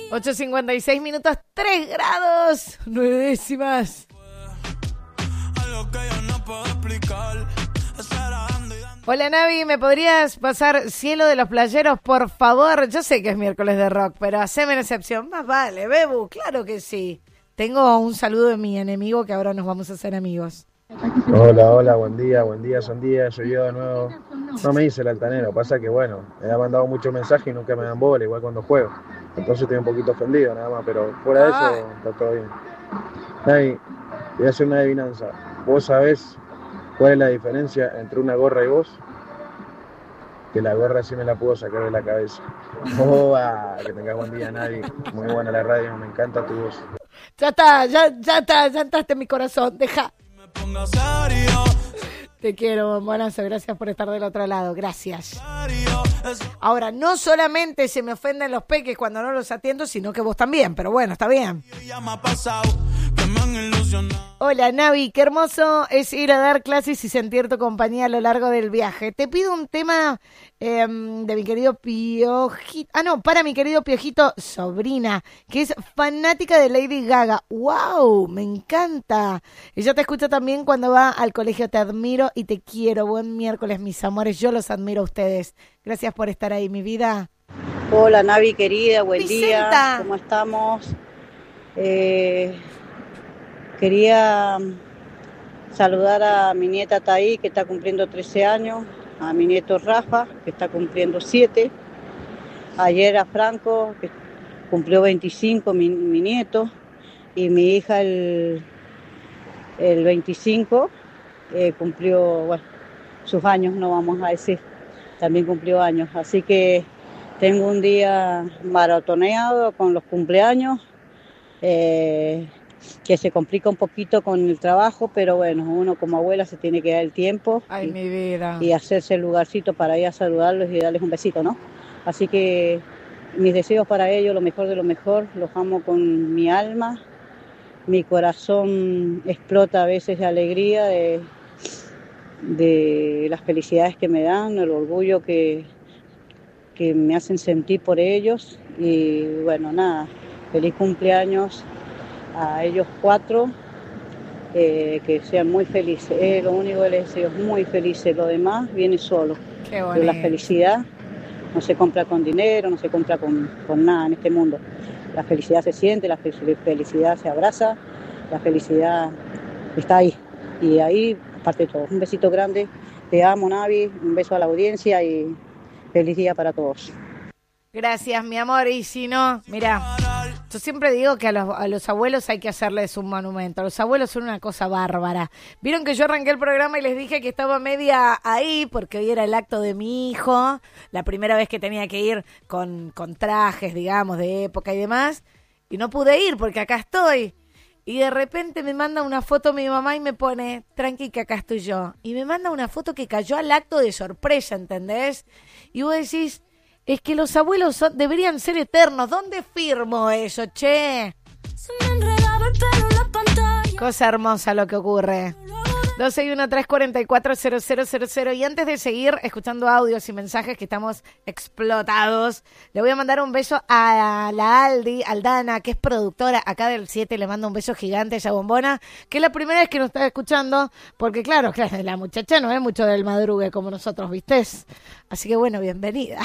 8:56 minutos, 3 grados, 9 décimas. Hola Navi, ¿me podrías pasar Cielo de los Playeros, por favor? Yo sé que es miércoles de rock, pero haceme una excepción. Más vale, Bebu, claro que sí. Tengo un saludo de mi enemigo que ahora nos vamos a hacer amigos. Hola, buen día, son días, soy yo de nuevo. No me hice el altanero, pasa que bueno, me ha mandado muchos mensajes y nunca me dan bola, igual cuando juego. Entonces estoy un poquito ofendido nada más, pero fuera de eso está todo bien. Navi, voy a hacer una adivinanza. ¿Vos sabés cuál es la diferencia entre una gorra y vos? Que la gorra sí me la puedo sacar de la cabeza. ¡Oba! Que tengas buen día, Navi. Muy buena la radio, me encanta tu voz. Ya está, ya entraste en mi corazón, deja. Te quiero, bombonazo, gracias por estar del otro lado, gracias. Ahora, no solamente se me ofenden los peques cuando no los atiendo, sino que vos también, pero bueno, está bien. Hola Navi, qué hermoso es ir a dar clases y sentir tu compañía a lo largo del viaje. Te pido un tema de mi querido Piojito, para mi querido Piojito, sobrina, que es fanática de Lady Gaga. ¡Wow! Me encanta. Ella te escucha también cuando va al colegio. Te admiro y te quiero. Buen miércoles, mis amores. Yo los admiro a ustedes. Gracias por estar ahí, mi vida. Hola Navi, querida, buen Vicenta. día. ¿Cómo estamos? Quería saludar a mi nieta Taí, que está cumpliendo 13 años, a mi nieto Rafa, que está cumpliendo 7, ayer a Franco, que cumplió 25, mi nieto, y mi hija el 25 cumplió, bueno, sus años, no vamos a decir, también cumplió años, así que tengo un día maratoneado con los cumpleaños, que se complica un poquito con el trabajo, pero bueno, uno como abuela se tiene que dar el tiempo. Ay, mi vida. Y hacerse el lugarcito para ir a saludarlos y darles un besito, ¿no? Así que mis deseos para ellos, lo mejor de lo mejor, los amo con mi alma, mi corazón explota a veces de alegría de las felicidades que me dan, el orgullo que me hacen sentir por ellos y bueno, nada, feliz cumpleaños a ellos 4, que sean muy felices. Lo único que les deseo es muy felices, lo demás viene solo. Qué bonito. Pero la felicidad no se compra con dinero, no se compra con nada en este mundo. La felicidad se siente, la felicidad se abraza, la felicidad está ahí. Y ahí, aparte de todo, un besito grande. Te amo, Navi, un beso a la audiencia y feliz día para todos. Gracias, mi amor. Y si no, mira, yo siempre digo que a los abuelos hay que hacerles un monumento. Los abuelos son una cosa bárbara. Vieron que yo arranqué el programa y les dije que estaba media ahí porque hoy era el acto de mi hijo, la primera vez que tenía que ir con trajes, digamos, de época y demás. Y no pude ir porque acá estoy. Y de repente me manda una foto mi mamá y me pone, tranqui que acá estoy yo. Y me manda una foto que cayó al acto de sorpresa, ¿entendés? Y vos decís, es que los abuelos deberían ser eternos. ¿Dónde firmo eso, che? Se me enredaba el pelo en la pantalla. Cosa hermosa lo que ocurre. 261-344-0000. Y antes de seguir escuchando audios y mensajes que estamos explotados, le voy a mandar un beso a la Aldana, que es productora acá del 7. Le mando un beso gigante a esa bombona, que es la primera vez que nos está escuchando, porque claro, la muchacha no es mucho del madrugue como nosotros, ¿vistes? Así que bueno, bienvenida.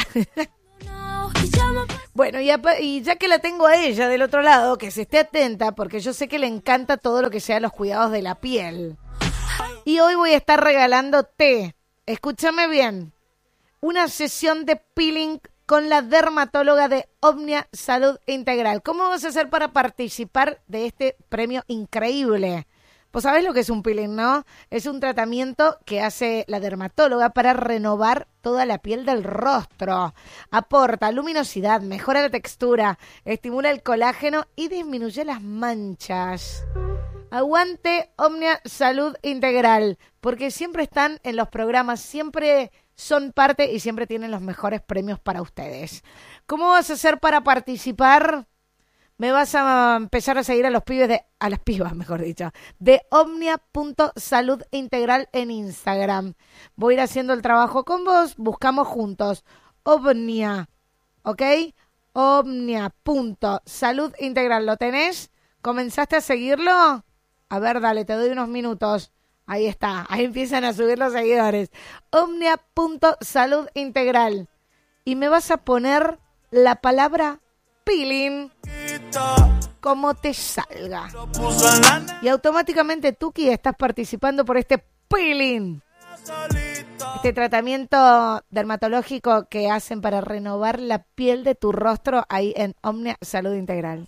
Bueno, y ya que la tengo a ella del otro lado, que se esté atenta, porque yo sé que le encanta todo lo que sea los cuidados de la piel. Y hoy voy a estar regalándote, escúchame bien, una sesión de peeling con la dermatóloga de Omnia Salud Integral. ¿Cómo vas a hacer para participar de este premio increíble? Pues sabés lo que es un peeling, ¿no? Es un tratamiento que hace la dermatóloga para renovar toda la piel del rostro. Aporta luminosidad, mejora la textura, estimula el colágeno y disminuye las manchas. Aguante Omnia Salud Integral, porque siempre están en los programas, siempre son parte y siempre tienen los mejores premios para ustedes. ¿Cómo vas a hacer para participar? Me vas a empezar a seguir a las pibas, mejor dicho, de omnia.saludintegral en Instagram. Voy a ir haciendo el trabajo con vos, buscamos juntos Omnia, ¿ok? Omnia.saludintegral. ¿Lo tenés? ¿Comenzaste a seguirlo? A ver, dale, te doy unos minutos. Ahí está, ahí empiezan a subir los seguidores. Omnia.saludintegral. Y me vas a poner la palabra peeling como te salga. Y automáticamente, Tuki, estás participando por este peeling. Este tratamiento dermatológico que hacen para renovar la piel de tu rostro ahí en Omnia Salud Integral.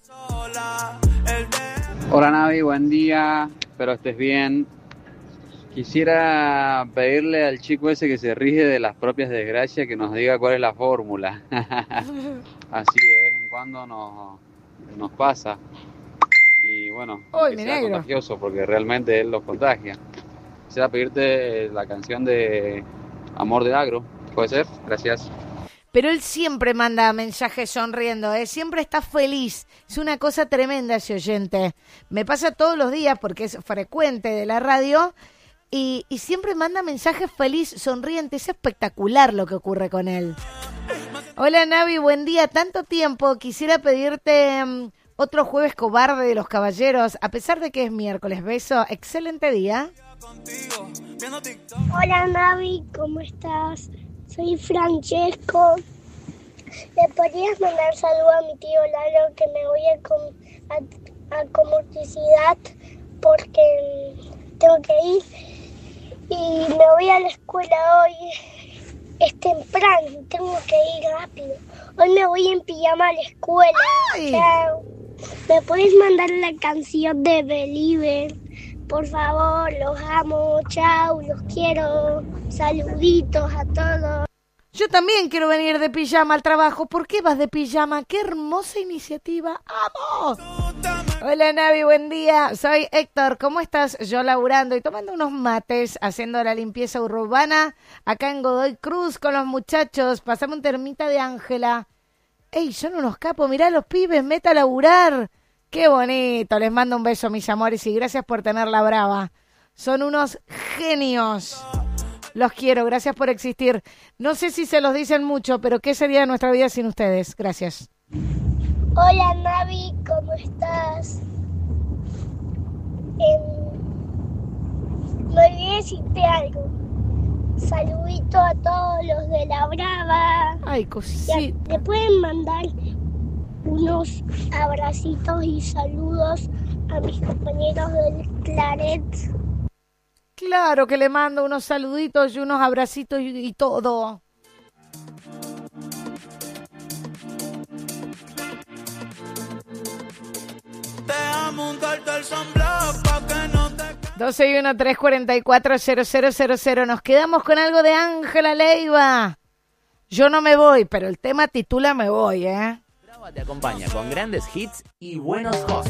Hola Navi, buen día, espero estés bien. Quisiera pedirle al chico ese que se rige de las propias desgracias que nos diga cuál es la fórmula. Así de vez en cuando nos pasa. Y bueno, que sea contagioso porque realmente él los contagia. Quisiera pedirte la canción de Amor del Agro, ¿puede ser? Gracias. Pero él siempre manda mensajes sonriendo, siempre está feliz. Es una cosa tremenda ese oyente. Me pasa todos los días porque es frecuente de la radio y siempre manda mensajes feliz, sonriente. Es espectacular lo que ocurre con él. Hola Navi, buen día. Tanto tiempo, quisiera pedirte otro jueves cobarde de los caballeros, a pesar de que es miércoles. Beso, excelente día. Hola Navi, ¿cómo estás? Soy Francesco. ¿Le podrías mandar saludo a mi tío Lalo que me voy a comunicidad porque tengo que ir y me voy a la escuela hoy? Es temprano, tengo que ir rápido. Hoy me voy en pijama a la escuela. Chao. ¿Me puedes mandar la canción de Believer? Por favor, los amo, chao, los quiero. Saluditos a todos. Yo también quiero venir de pijama al trabajo. ¿Por qué vas de pijama? ¡Qué hermosa iniciativa! ¡Amo! Hola Navi, buen día. Soy Héctor. ¿Cómo estás? Yo laburando y tomando unos mates, haciendo la limpieza urbana acá en Godoy Cruz con los muchachos. Pasame un termita de Ángela. ¡Ey, son unos capos! Mirá los pibes, meta a laburar. ¡Qué bonito! Les mando un beso, mis amores, y gracias por tenerla brava. Son unos genios. Los quiero, gracias por existir. No sé si se los dicen mucho, pero ¿qué sería de nuestra vida sin ustedes? Gracias. Hola Navi, ¿cómo estás? Me olvidé decirte algo. Saludito a todos los de la Brava. Ay, cosita. ¿Le pueden mandar unos abracitos y saludos a mis compañeros del Claret? Claro que le mando unos saluditos y unos abracitos y todo. Te amo un cartel sunblock pa' que no te... 261-344-0000. Nos quedamos con algo de Ángela Leiva. Yo no me voy, pero el tema titula Me voy, Brava te acompaña con grandes hits y buenos hosts.